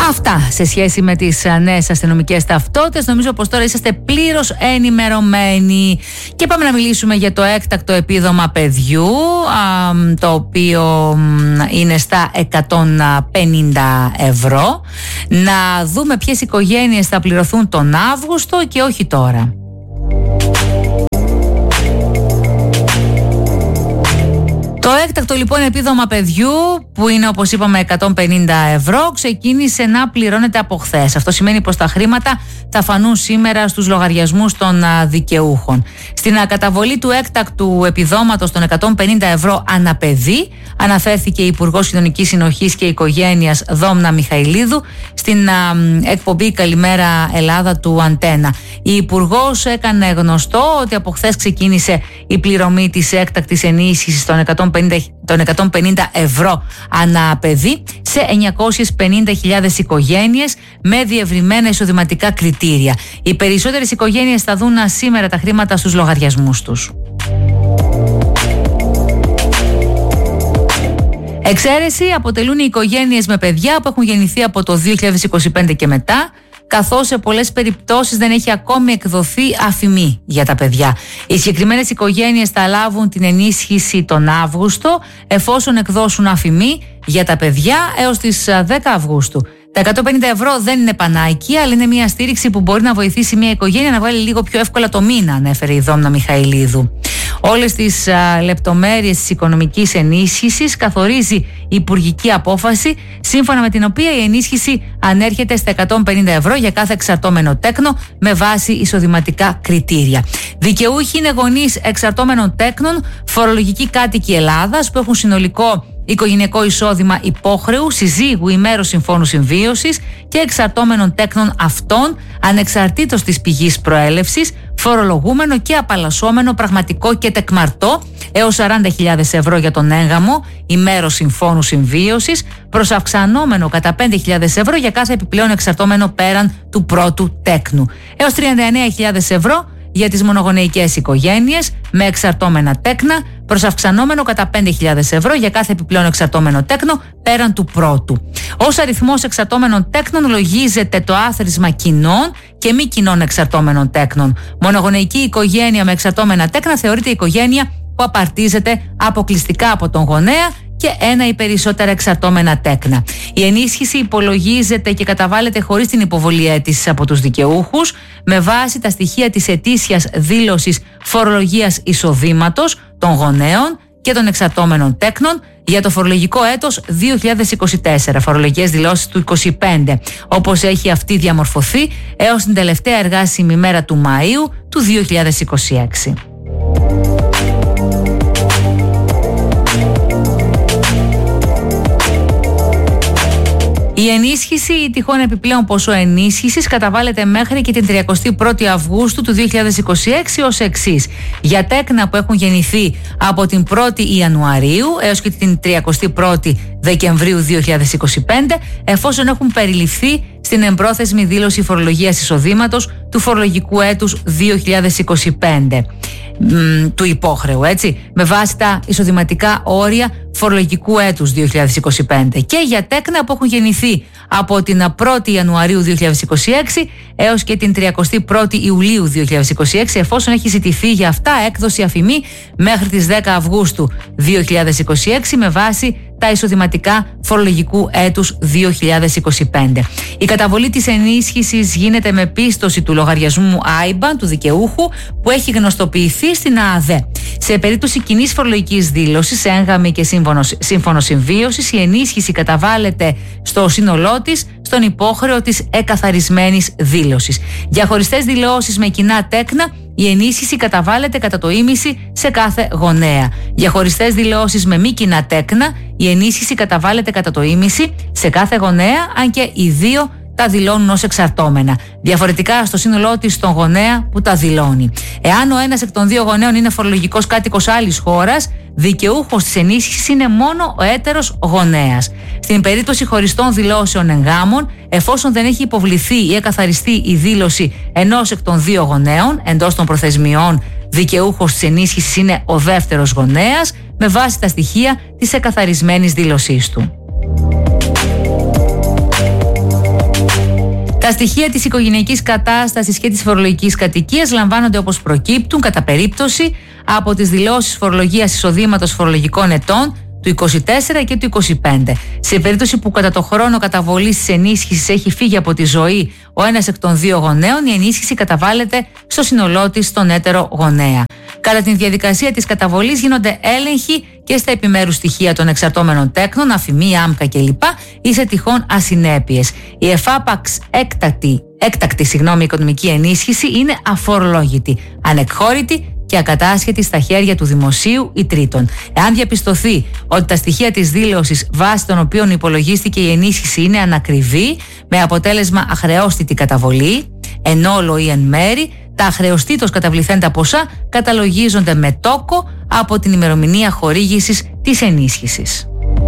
Αυτά σε σχέση με τις νέες αστυνομικές ταυτότητες. Νομίζω πως τώρα είσαστε πλήρως ενημερωμένοι. Και πάμε να μιλήσουμε για το έκτακτο επίδομα παιδιού, το οποίο είναι στα 150 ευρώ. Να δούμε ποιες οικογένειες θα πληρωθούν τον Αύγουστο και όχι τώρα. Το έκτακτο λοιπόν επίδομα παιδιού, που είναι όπως είπαμε 150 ευρώ, ξεκίνησε να πληρώνεται από χθες. Αυτό σημαίνει πως τα χρήματα θα φανούν σήμερα στους λογαριασμούς των δικαιούχων. Στην καταβολή του έκτακτου επιδόματος των 150 ευρώ αναπαιδί αναφέρθηκε η Υπουργός Κοινωνικής Συνοχής και Οικογένειας Δόμνα Μιχαηλίδου στην εκπομπή «Καλημέρα Ελλάδα» του Αντένα. Η Υπουργός έκανε γνωστό ότι από χθες ξεκίνησε η πληρωμή της έκτακτης ενίσχυσης των 150 ευρώ ανά παιδί σε 950.000 οικογένειες με διευρυμένα εισοδηματικά κριτήρια. Οι περισσότερες οικογένειες θα δουν σήμερα τα χρήματα στους λογαριασμούς τους. Εξαίρεση αποτελούν οι οικογένειες με παιδιά που έχουν γεννηθεί από το 2025 και μετά, καθώς σε πολλές περιπτώσεις δεν έχει ακόμη εκδοθεί αφημί για τα παιδιά. Οι συγκεκριμένες οικογένειες θα λάβουν την ενίσχυση τον Αύγουστο, εφόσον εκδώσουν αφημί για τα παιδιά έως τις 10 Αυγούστου. Τα 150 ευρώ δεν είναι πανάκια, αλλά είναι μια στήριξη που μπορεί να βοηθήσει μια οικογένεια να βάλει λίγο πιο εύκολα το μήνα, ανέφερε η Δόμνα Μιχαηλίδου. Όλες τις λεπτομέρειες της οικονομικής ενίσχυσης καθορίζει η υπουργική απόφαση, σύμφωνα με την οποία η ενίσχυση ανέρχεται στα 150 ευρώ για κάθε εξαρτώμενο τέκνο με βάση εισοδηματικά κριτήρια. Δικαιούχοι είναι γονείς εξαρτώμενων τέκνων, φορολογικοί κάτοικοι Ελλάδας που έχουν συνολικό οικογενειακό εισόδημα υπόχρεου, συζύγου ή μέρος συμφώνου συμβίωσης και εξαρτώμενων τέκνων αυτών, ανεξαρτήτως της πηγής προέλευσης, φορολογούμενο και απαλλασσόμενο πραγματικό και τεκμαρτό έως 40.000 ευρώ για τον έγγαμο ή μέρος συμφώνου συμβίωσης, προσαυξανόμενο κατά 5.000 ευρώ για κάθε επιπλέον εξαρτώμενο πέραν του πρώτου τέκνου, έως 39.000 ευρώ για τις μονογονεϊκές οικογένειες με εξαρτώμενα τέκνα, προσαυξανόμενο κατά 5.000 ευρώ για κάθε επιπλέον εξαρτώμενο τέκνο πέραν του πρώτου. Ως αριθμός εξαρτώμενων τέκνων λογίζεται το άθροισμα κοινών και μη κοινών εξαρτώμενων τέκνων. Μονογονεϊκή οικογένεια με εξαρτώμενα τέκνα θεωρείται οικογένεια που απαρτίζεται αποκλειστικά από τον γονέα και ένα ή περισσότερα εξαρτώμενα τέκνα. Η ενίσχυση υπολογίζεται και καταβάλλεται χωρίς την υποβολή αίτησης από τους δικαιούχους με βάση τα στοιχεία της ετήσιας δήλωσης φορολογίας εισοδήματος των γονέων και των εξαρτώμενων τέκνων για το φορολογικό έτος 2024, φορολογικές δηλώσεις του 2025, όπως έχει αυτή διαμορφωθεί έως την τελευταία εργάσιμη μέρα του Μαΐου του 2026. Η ενίσχυση ή τυχόν επιπλέον ποσό ενίσχυσης καταβάλλεται μέχρι και την 31η Αυγούστου του 2026 ως εξής. Για τέκνα που έχουν γεννηθεί από την 1η Ιανουαρίου έως και την 31η Δεκεμβρίου 2025, εφόσον έχουν περιληφθεί στην εμπρόθεσμη δήλωση φορολογίας εισοδήματος του φορολογικού έτους 2025 του υπόχρεου, έτσι, με βάση τα εισοδηματικά όρια φορολογικού έτους 2025, και για τέκνα που έχουν γεννηθεί από την 1η Ιανουαρίου 2026 έως και την 31η Ιουλίου 2026, εφόσον έχει ζητηθεί για αυτά έκδοση αφημί μέχρι τις 10 Αυγούστου 2026 με βάση τα εισοδηματικά φορολογικού έτους 2025. Η καταβολή της ενίσχυσης γίνεται με πίστοση του λογαριασμού IBAN του δικαιούχου που έχει γνωστοποιηθεί στην ΑΑΔΕ. Σε περίπτωση κοινής φορολογικής δήλωσης, έγγαμη και σύμφωνο συμβίωσης, η ενίσχυση καταβάλλεται στο σύνολό της στον υπόχρεο της εκαθαρισμένης δήλωσης. Για χωριστές δηλώσεις με κοινά τέκνα, η ενίσχυση καταβάλλεται κατά το ίμιση σε κάθε γονέα. Για χωριστές δηλώσεις με μη κοινά τέκνα, η ενίσχυση καταβάλλεται κατά το ίμιση σε κάθε γονέα, αν και οι δύο τα δηλώνουν ως εξαρτώμενα. Διαφορετικά στο σύνολό της στον γονέα που τα δηλώνει. Εάν ο ένας εκ των δύο γονέων είναι φορολογικός κάτοικος άλλης χώρας, δικαιούχος της ενίσχυσης είναι μόνο ο έτερος γονέας. Στην περίπτωση χωριστών δηλώσεων εγγάμων, εφόσον δεν έχει υποβληθεί ή εκαθαριστεί η δήλωση ενός εκ των δύο γονέων, εντός των προθεσμιών, δικαιούχος της ενίσχυσης είναι ο δεύτερος γονέας με βάση τα στοιχεία της εκαθαρισμένης δήλωσής του. Τα στοιχεία της οικογενειακής κατάστασης και της φορολογικής κατοικίας λαμβάνονται όπως προκύπτουν κατά περίπτωση από τις δηλώσεις φορολογίας εισοδήματος φορολογικών ετών του 24 και του 25. Σε περίπτωση που κατά το χρόνο καταβολής της ενίσχυσης έχει φύγει από τη ζωή ο ένας εκ των δύο γονέων, η ενίσχυση καταβάλλεται στο σύνολό της στον έτερο γονέα. Κατά τη διαδικασία της καταβολής γίνονται έλεγχοι και στα επιμέρους στοιχεία των εξαρτώμενων τέκνων, αφημί, άμκα κλπ. Ή σε τυχόν ασυνέπειες. Η εφάπαξ έκτακτη οικονομική ενίσχυση είναι αφορολόγητη, ανεκχώρητη και ακατάσχετη στα χέρια του δημοσίου ή τρίτων. Εάν διαπιστωθεί ότι τα στοιχεία της δήλωσης βάσει των οποίων υπολογίστηκε η ενίσχυση είναι ανακριβή, με αποτέλεσμα αχρεώστητη καταβολή, εν όλο ή εν μέρη, τα αχρεωστήτως καταβληθέντα ποσά καταλογίζονται με τόκο από την ημερομηνία χορήγησης της ενίσχυσης.